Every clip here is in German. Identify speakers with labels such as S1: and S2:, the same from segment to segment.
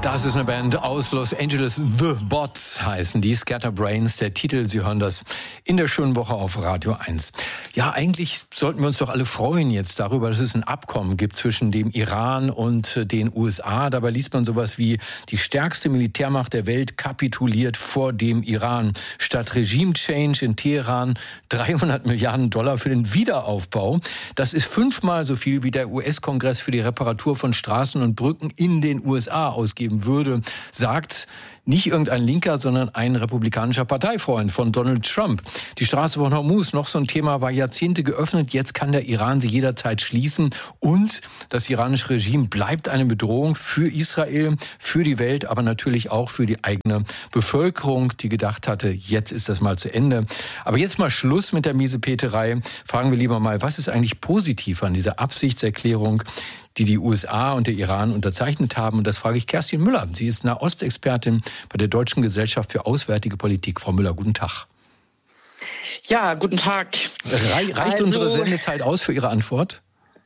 S1: Das ist eine Band aus Los Angeles. The Bots heißen die. Scatterbrains, der Titel. Sie hören das in der schönen Woche auf Radio 1. Ja, eigentlich sollten wir uns doch alle freuen jetzt darüber, dass es ein Abkommen gibt zwischen dem Iran und den USA. Dabei liest man sowas wie: die stärkste Militärmacht der Welt kapituliert vor dem Iran. Statt Regime-Change in Teheran 300 Milliarden Dollar für den Wiederaufbau. Das ist 5-mal so viel, wie der US-Kongress für die Reparatur von Straßen und Brücken in den USA ausgeben würde, sagt nicht irgendein Linker, sondern ein republikanischer Parteifreund von Donald Trump. Die Straße von Hormuz, noch so ein Thema, war Jahrzehnte geöffnet. Jetzt kann der Iran sie jederzeit schließen. Und das iranische Regime bleibt eine Bedrohung für Israel, für die Welt, aber natürlich auch für die eigene Bevölkerung, die gedacht hatte, jetzt ist das mal zu Ende. Aber jetzt mal Schluss mit der Miesepeterei. Fragen wir lieber mal, was ist eigentlich positiv an dieser Absichtserklärung, die die USA und der Iran unterzeichnet haben? Und das frage ich Kerstin Müller. Sie ist Nahostexpertin bei der Deutschen Gesellschaft für Auswärtige Politik. Frau Müller, guten Tag.
S2: Ja, guten Tag.
S1: Reicht unsere Sendezeit aus für Ihre Antwort?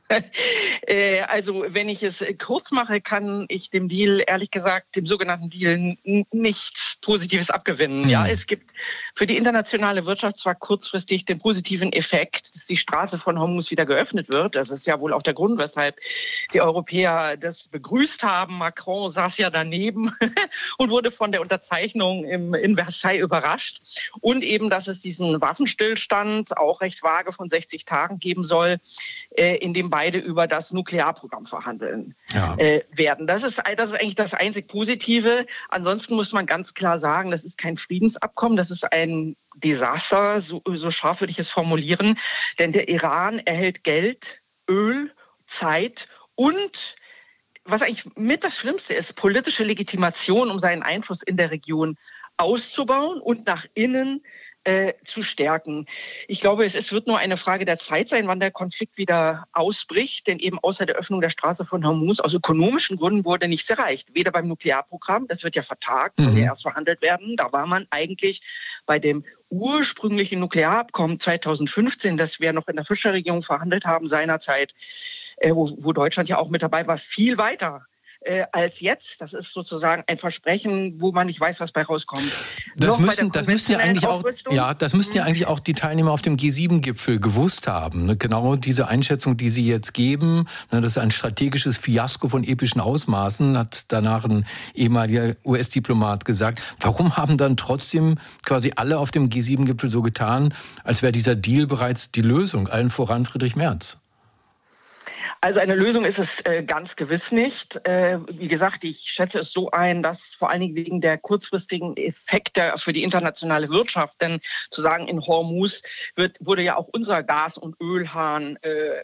S2: Also, wenn ich es kurz mache, kann ich dem Deal, ehrlich gesagt, dem sogenannten Deal nichts Positives abgewinnen. Ja, es gibt für die internationale Wirtschaft zwar kurzfristig den positiven Effekt, dass die Straße von Hormuz wieder geöffnet wird. Das ist ja wohl auch der Grund, weshalb die Europäer das begrüßt haben. Macron saß ja daneben und wurde von der Unterzeichnung in Versailles überrascht. Und eben, dass es diesen Waffenstillstand, auch recht vage, von 60 Tagen geben soll, in dem beide über das Nuklearprogramm verhandeln werden. Das ist eigentlich das einzig Positive. Ansonsten muss man ganz klar sagen, das ist kein Friedensabkommen, das ist ein Desaster, so scharf würde ich es formulieren. Denn der Iran erhält Geld, Öl, Zeit und, was eigentlich mit das Schlimmste ist, politische Legitimation, um seinen Einfluss in der Region auszubauen und nach innen zu stärken. Ich glaube, es wird nur eine Frage der Zeit sein, wann der Konflikt wieder ausbricht, denn eben außer der Öffnung der Straße von Hormuz aus ökonomischen Gründen wurde nichts erreicht. Weder beim Nuklearprogramm, das wird ja vertagt, soll ja erst verhandelt werden. Da war man eigentlich bei dem ursprünglichen Nuklearabkommen 2015, das wir noch in der Fischer-Regierung verhandelt haben seinerzeit, wo Deutschland ja auch mit dabei war, viel weiter als jetzt. Das ist sozusagen ein Versprechen, wo man nicht weiß, was bei rauskommt.
S1: Das müssten ja eigentlich auch die Teilnehmer auf dem G7-Gipfel gewusst haben. Genau diese Einschätzung, die Sie jetzt geben, das ist ein strategisches Fiasko von epischen Ausmaßen, hat danach ein ehemaliger US-Diplomat gesagt. Warum haben dann trotzdem quasi alle auf dem G7-Gipfel so getan, als wäre dieser Deal bereits die Lösung, allen voran Friedrich Merz?
S2: Also eine Lösung ist es ganz gewiss nicht. Wie gesagt, ich schätze es so ein, dass vor allen Dingen wegen der kurzfristigen Effekte für die internationale Wirtschaft, denn zu sagen, in Hormuz wurde ja auch unser Gas- und Ölhahn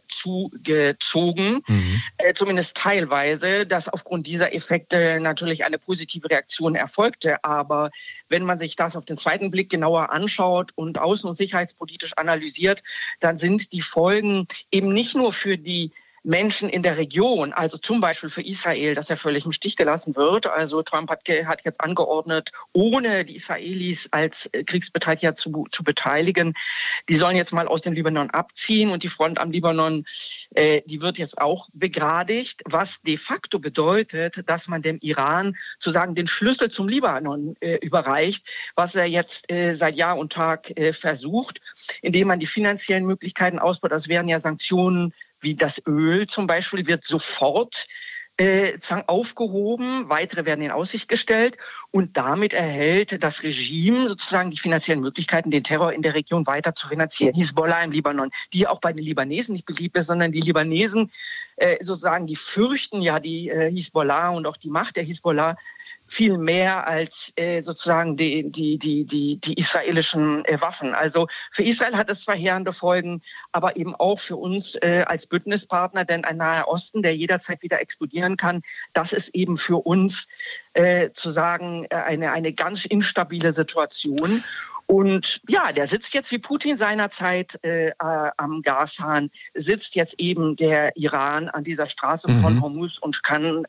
S2: zugezogen, zumindest teilweise, dass aufgrund dieser Effekte natürlich eine positive Reaktion erfolgte. Aber wenn man sich das auf den zweiten Blick genauer anschaut und außen- und sicherheitspolitisch analysiert, dann sind die Folgen eben nicht nur für die Menschen in der Region, also zum Beispiel für Israel, dass er völlig im Stich gelassen wird. Also Trump hat jetzt angeordnet, ohne die Israelis als Kriegsbeteiligter zu beteiligen. Die sollen jetzt mal aus dem Libanon abziehen und die Front am Libanon, die wird jetzt auch begradigt, was de facto bedeutet, dass man dem Iran sozusagen den Schlüssel zum Libanon überreicht, was er jetzt seit Jahr und Tag versucht, indem man die finanziellen Möglichkeiten ausbaut. Das wären ja Sanktionen wie das Öl zum Beispiel, wird sofort aufgehoben, weitere werden in Aussicht gestellt und damit erhält das Regime sozusagen die finanziellen Möglichkeiten, den Terror in der Region weiter zu finanzieren. Hisbollah im Libanon, die auch bei den Libanesen nicht beliebt ist, sondern die Libanesen sozusagen, die fürchten ja die Hisbollah und auch die Macht der Hisbollah viel mehr als sozusagen die israelischen Waffen. Also für Israel hat es verheerende Folgen, aber eben auch für uns als Bündnispartner, denn ein Naher Osten, der jederzeit wieder explodieren kann, das ist eben für uns zu sagen eine ganz instabile Situation. Und ja, der sitzt jetzt wie Putin seinerzeit am Gashahn, sitzt jetzt eben der Iran an dieser Straße von Hormuz und kann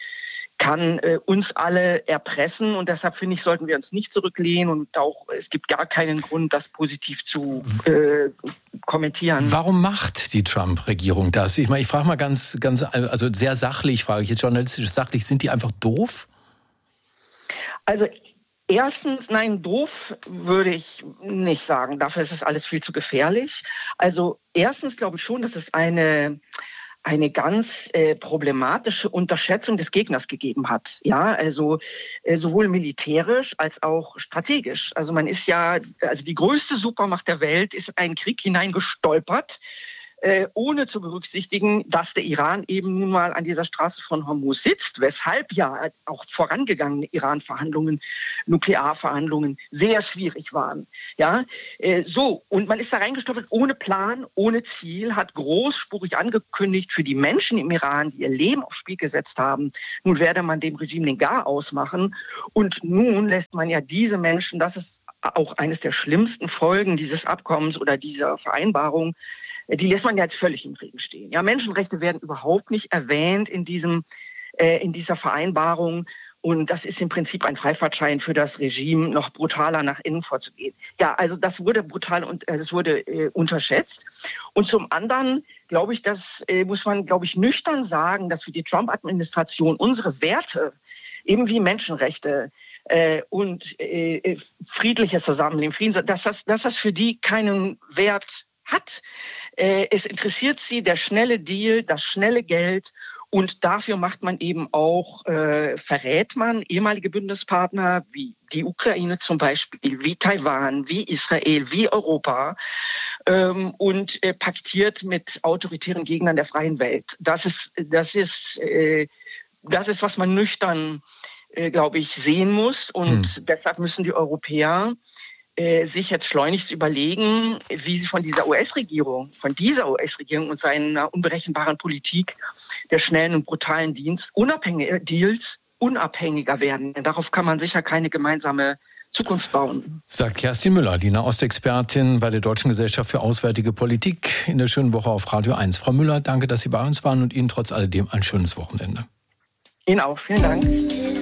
S2: uns alle erpressen. Und deshalb finde ich, sollten wir uns nicht zurücklehnen und auch es gibt gar keinen Grund, das positiv zu kommentieren.
S1: Warum macht die Trump-Regierung das? Ich meine, ich frage mal ganz, also sehr sachlich, frage ich jetzt journalistisch sachlich, sind die einfach doof?
S2: Also erstens, nein, doof würde ich nicht sagen. Dafür ist es alles viel zu gefährlich. Also erstens glaube ich schon, dass es eine ganz problematische Unterschätzung des Gegners gegeben hat. Ja, also sowohl militärisch als auch strategisch. Also man ist ja, also die größte Supermacht der Welt ist in einen Krieg hineingestolpert, ohne zu berücksichtigen, dass der Iran eben nun mal an dieser Straße von Hormuz sitzt, weshalb ja auch vorangegangene Iran-Verhandlungen, Nuklearverhandlungen sehr schwierig waren. Ja, und man ist da reingestolpert ohne Plan, ohne Ziel, hat großspurig angekündigt für die Menschen im Iran, die ihr Leben aufs Spiel gesetzt haben, nun werde man dem Regime den Garaus machen. Und nun lässt man ja diese Menschen, das ist auch eines der schlimmsten Folgen dieses Abkommens oder dieser Vereinbarung, die lässt man ja jetzt völlig im Regen stehen. Ja, Menschenrechte werden überhaupt nicht erwähnt in dieser Vereinbarung. Und das ist im Prinzip ein Freifahrtschein für das Regime, noch brutaler nach innen vorzugehen. Ja, also das wurde brutal und es wurde unterschätzt. Und zum anderen glaube ich, das muss man, glaube ich, nüchtern sagen, dass für die Trump-Administration unsere Werte, eben wie Menschenrechte und friedliches Zusammenleben, dass das für die keinen Wert hat. Es interessiert sie der schnelle Deal, das schnelle Geld, und dafür macht man eben auch, verrät man ehemalige Bündnispartner wie die Ukraine zum Beispiel, wie Taiwan, wie Israel, wie Europa und paktiert mit autoritären Gegnern der freien Welt. Das ist, was man nüchtern, glaube ich, sehen muss, und deshalb müssen die Europäer sich jetzt schleunigst überlegen, wie sie von dieser US-Regierung und seiner unberechenbaren Politik der schnellen und brutalen Deals unabhängiger werden. Darauf kann man sicher keine gemeinsame Zukunft bauen.
S1: Sagt Kerstin Müller, die Nahostexpertin bei der Deutschen Gesellschaft für Auswärtige Politik, in der schönen Woche auf Radio 1. Frau Müller, danke, dass Sie bei uns waren, und Ihnen trotz alledem ein schönes Wochenende.
S2: Ihnen auch. Vielen Dank.